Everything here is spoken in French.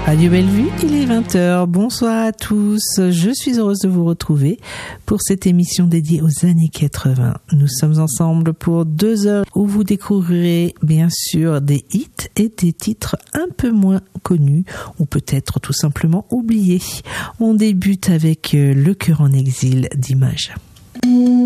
Radio Bellevue, il est 20h. Bonsoir à tous. Je suis heureuse de vous retrouver pour cette émission dédiée aux années 80. Nous sommes ensemble pour 2 heures où vous découvrirez bien sûr des hits et des titres un peu moins connus ou peut-être tout simplement oubliés. On débute avec Le cœur en exil d'Images.